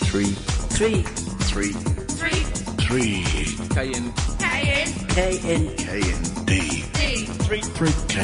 Three. Three. Three. Three. Three. KN. D. Three. K.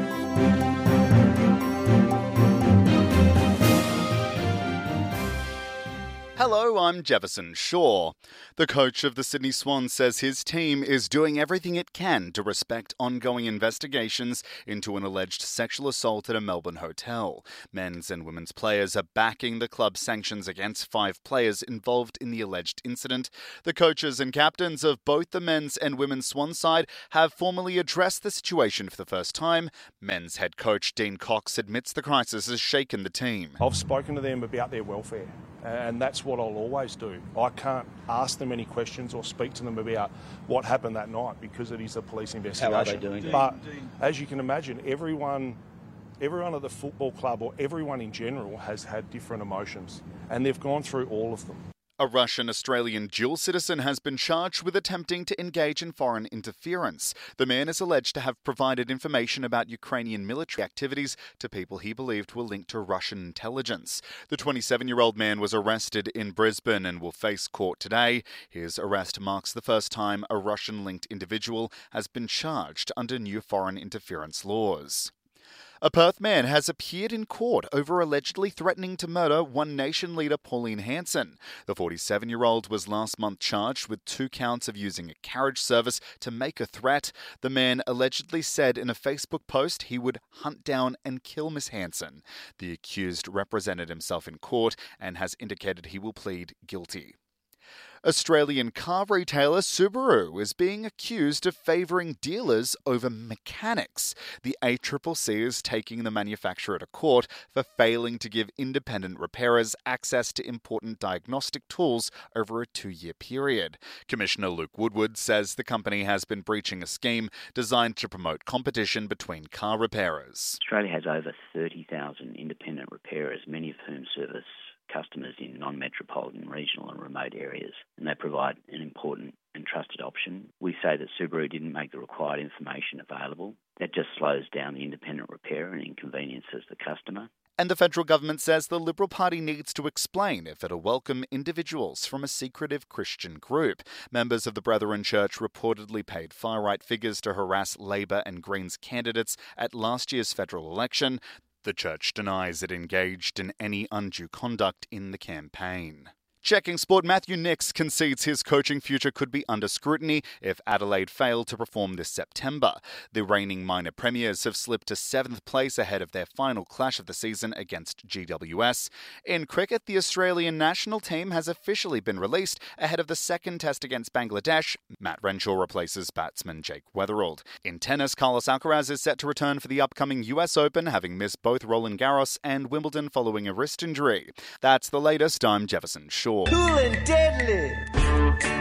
Hello, I'm Jefferson Shaw. The coach of the Sydney Swans says his team is doing everything it can to respect ongoing investigations into an alleged sexual assault at a Melbourne hotel. Men's and women's players are backing the club's sanctions against 5 players involved in the alleged incident. The coaches and captains of both the men's and women's Swan side have formally addressed the situation for the first time. Men's head coach Dean Cox admits the crisis has shaken the team. I've spoken to them about their welfare, and that's what I'll always do. I can't ask them any questions or speak to them about what happened that night because it is a police investigation. How are they doing? But as you can imagine, everyone at the football club or everyone in general has had different emotions, and they've gone through all of them. A Russian-Australian dual citizen has been charged with attempting to engage in foreign interference. The man is alleged to have provided information about Ukrainian military activities to people he believed were linked to Russian intelligence. The 27-year-old man was arrested in Brisbane and will face court today. His arrest marks the first time a Russian-linked individual has been charged under new foreign interference laws. A Perth man has appeared in court over allegedly threatening to murder One Nation leader Pauline Hanson. The 47-year-old was last month charged with 2 counts of using a carriage service to make a threat. The man allegedly said in a Facebook post he would hunt down and kill Miss Hanson. The accused represented himself in court and has indicated he will plead guilty. Australian car retailer Subaru is being accused of favouring dealers over mechanics. The ACCC is taking the manufacturer to court for failing to give independent repairers access to important diagnostic tools over a 2-year period. Commissioner Luke Woodward says the company has been breaching a scheme designed to promote competition between car repairers. Australia has over 30,000 independent repairers, many of whom service customers in non-metropolitan, regional and remote areas, and they provide an important and trusted option. We say that Subaru didn't make the required information available. That just slows down the independent repairer and inconveniences the customer. And the federal government says the Liberal Party needs to explain if it'll welcome individuals from a secretive Christian group. Members of the Brethren Church reportedly paid far-right figures to harass Labor and Greens candidates at last year's federal election. The church denies it engaged in any undue conduct in the campaign. Checking sport, Matthew Nicks concedes his coaching future could be under scrutiny if Adelaide fail to perform this September. The reigning minor premiers have slipped to 7th place ahead of their final clash of the season against GWS. In cricket, the Australian national team has officially been released ahead of the second test against Bangladesh. Matt Renshaw replaces batsman Jake Weatherald. In tennis, Carlos Alcaraz is set to return for the upcoming US Open, having missed both Roland Garros and Wimbledon following a wrist injury. That's the latest. I'm Jefferson Shaw. Cool and deadly.